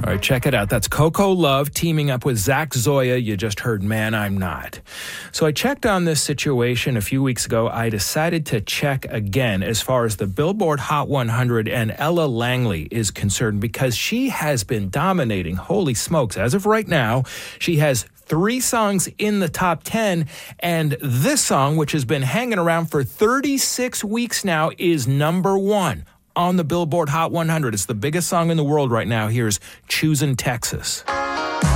All right, check it out. That's Coco Love teaming up with Zach Zoya. You just heard Man, I'm Not. So I checked on this situation a few weeks ago. I decided to check again as far as the Billboard Hot 100 and Ella Langley is concerned, because she has been dominating. Holy smokes. As of right now, she has 3 songs in the top 10, and this song, which has been hanging around for 36 weeks now, is number 1 on the Billboard Hot 100. It's the biggest song in the world right now. Here's Choosin' Texas.